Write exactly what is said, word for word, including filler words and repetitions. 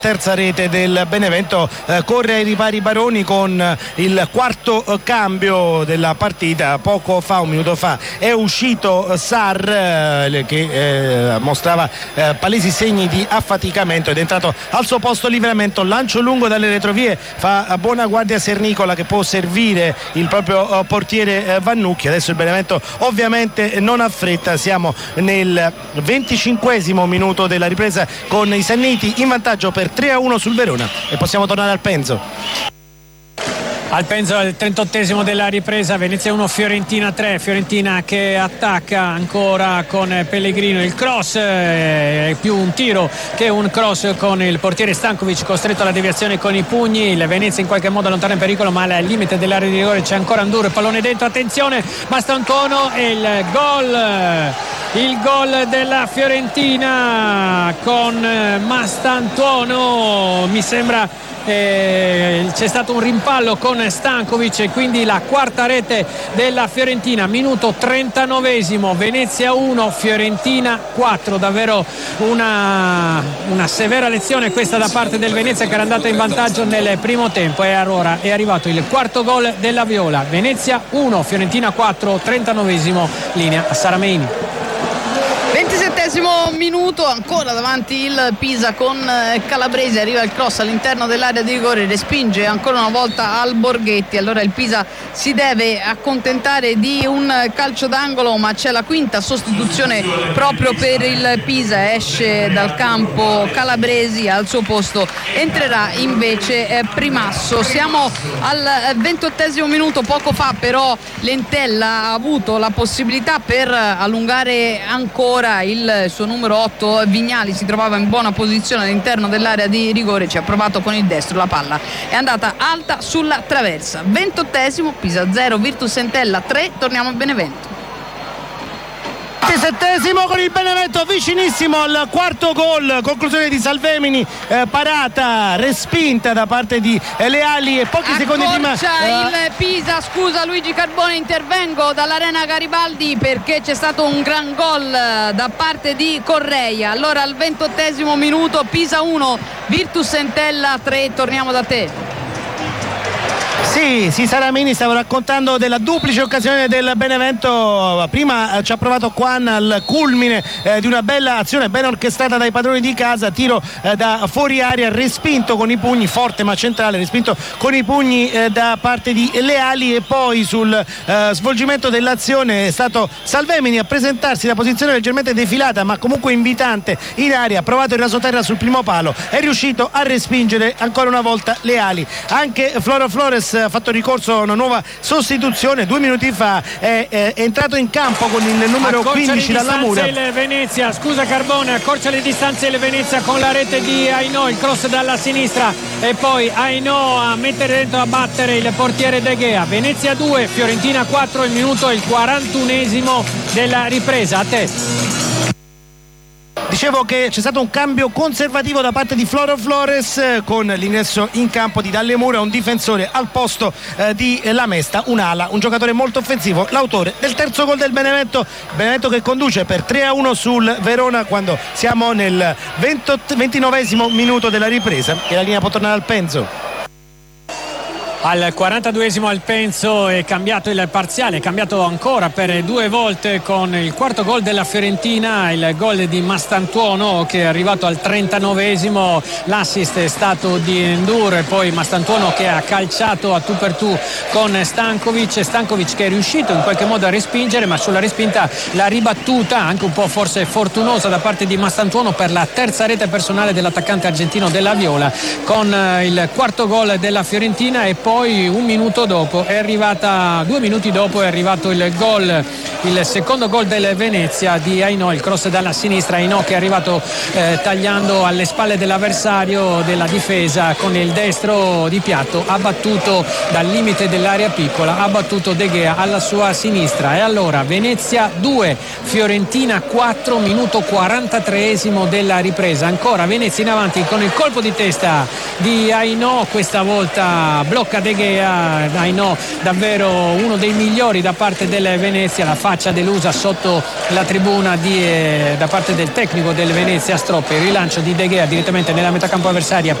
Terza rete del Benevento, eh, corre ai ripari Baroni con il quarto eh, cambio della partita. Poco fa, un minuto fa, è uscito Sar eh, che eh, mostrava eh, palesi segni di affaticamento ed è entrato al suo posto Livramento. Lancio lungo dalle retrovie, fa buona guardia Sernicola che può servire il proprio eh, portiere eh, Vannucchi. Adesso il Benevento ovviamente non ha fretta, siamo nel venticinquesimo minuto della ripresa con i Sanniti in vantaggio per tre a uno sul Verona e possiamo tornare al Penzo. Al Penzo al trentottesimo della ripresa, Venezia uno Fiorentina tre, Fiorentina che attacca ancora con Pellegrino, il cross è più un tiro che un cross con il portiere Stankovic costretto alla deviazione con i pugni. Il Venezia in qualche modo allontana in pericolo, ma al limite dell'area di rigore c'è ancora Anduro, il pallone dentro, attenzione, Mastantuono e il gol il gol della Fiorentina con Mastantuono. Mi sembra Eh, c'è stato un rimpallo con Stankovic e quindi la quarta rete della Fiorentina. Minuto trentanovesimo, Venezia uno Fiorentina quattro. Davvero una, una severa lezione questa da parte del Venezia, che era andata in vantaggio nel primo tempo, e allora è arrivato il quarto gol della Viola. Venezia uno Fiorentina quattro, trentanovesimo, linea a Sarameini. ventisettesimo minuto, ancora davanti il Pisa con Calabresi, arriva il cross all'interno dell'area di rigore, respinge ancora una volta al Borghetti. Allora il Pisa si deve accontentare di un calcio d'angolo, ma c'è la quinta sostituzione proprio per il Pisa, esce dal campo Calabresi, al suo posto entrerà invece Primasso. Siamo al ventottesimo minuto, poco fa però Lentella ha avuto la possibilità per allungare ancora il suo numero otto Vignali, si trovava in buona posizione all'interno dell'area di rigore, ci ha provato con il destro, la palla è andata alta sulla traversa. Ventottesimo, Pisa zero Virtus Entella tre, torniamo a Benevento. ventisettesimo con il Benevento vicinissimo al quarto gol, conclusione di Salvemini, eh, parata respinta da parte di eh, Leali e pochi Accorcia secondi prima eh... il Pisa, scusa Luigi Carbone, intervengo dall'Arena Garibaldi perché c'è stato un gran gol da parte di Correia. Allora al ventottesimo minuto, Pisa uno Virtus Entella tre, torniamo da te. Sì, sì, Saramini stavo raccontando della duplice occasione del Benevento. Prima eh, ci ha provato Quan al culmine eh, di una bella azione ben orchestrata dai padroni di casa, tiro eh, da fuori aria, respinto con i pugni, forte ma centrale, respinto con i pugni eh, da parte di Leali, e poi sul eh, svolgimento dell'azione è stato Salvemini a presentarsi da posizione leggermente defilata ma comunque invitante in aria, ha provato il rasoterra sul primo palo, è riuscito a respingere ancora una volta Leali. Anche Floro Flores ha fatto ricorso a una nuova sostituzione, due minuti fa è, è, è entrato in campo con il numero accorcia quindici dalla Mura. Il Venezia, scusa Carbone, accorcia le distanze il Venezia con la rete di Ainò, il cross dalla sinistra e poi Ainò a mettere dentro, a battere il portiere De Gea. Venezia due Fiorentina quattro, il minuto è il quarantunesimo della ripresa. A te. Dicevo che c'è stato un cambio conservativo da parte di Floro Flores eh, con l'ingresso in campo di Dalle Mura, un difensore al posto eh, di Lamesta, un'ala, un giocatore molto offensivo, l'autore del terzo gol del Benevento. Benevento che conduce per tre a uno sul Verona quando siamo nel ventinovesimo minuto della ripresa e la linea può tornare al Penzo. Al quarantaduesimo al Penzo è cambiato il parziale, è cambiato ancora per due volte con il quarto gol della Fiorentina, il gol di Mastantuono che è arrivato al trentanovesimo, l'assist è stato di Endur e poi Mastantuono che ha calciato a tu per tu con Stankovic, Stankovic che è riuscito in qualche modo a respingere, ma sulla respinta la ribattuta anche un po' forse fortunosa da parte di Mastantuono per la terza rete personale dell'attaccante argentino della Viola, con il quarto gol della Fiorentina. E poi Poi un minuto dopo è arrivata, due minuti dopo è arrivato il gol, il secondo gol del Venezia di Ainò, il cross dalla sinistra, Ainò che è arrivato eh, tagliando alle spalle dell'avversario della difesa con il destro di piatto, ha battuto dal limite dell'area piccola, ha battuto De Gea alla sua sinistra. E allora Venezia due Fiorentina quattro, minuto quarantatreesimo della ripresa, ancora Venezia in avanti con il colpo di testa di Ainò, questa volta blocca De Gea, dai no, davvero uno dei migliori da parte del Venezia, la faccia delusa sotto la tribuna di, eh, da parte del tecnico del Venezia Stroppe, il rilancio di De Gea direttamente nella metà campo avversaria